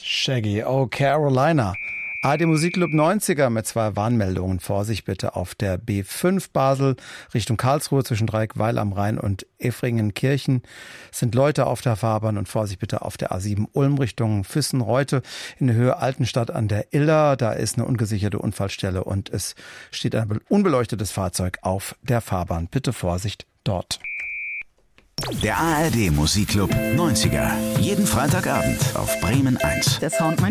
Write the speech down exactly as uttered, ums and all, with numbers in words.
Shaggy, oh Carolina. A R D Musikclub neunziger mit zwei Warnmeldungen. Vorsicht bitte auf der B fünf Basel Richtung Karlsruhe zwischen Dreieckweil am Rhein und Effringenkirchen sind Leute auf der Fahrbahn und Vorsicht bitte auf der A sieben Ulm Richtung Füssen-Reute in der Höhe Altenstadt an der Iller. Da ist eine ungesicherte Unfallstelle und es steht ein unbeleuchtetes Fahrzeug auf der Fahrbahn. Bitte Vorsicht dort. Der A R D Musikclub neunziger. Jeden Freitagabend auf Bremen eins. Der Sound